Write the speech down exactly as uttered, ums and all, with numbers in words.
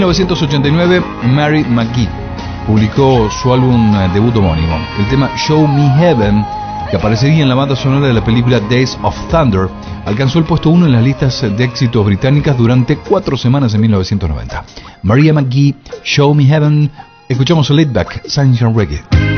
novecientos ochenta y nueve, Mary McGee publicó su álbum debut homónimo. El tema Show Me Heaven, que aparecería en la banda sonora de la película Days of Thunder, alcanzó el puesto uno en las listas de éxitos británicas durante cuatro semanas en mil novecientos noventa. Maria McGee, Show Me Heaven. Escuchamos a Laidback, Sunshine Reggae.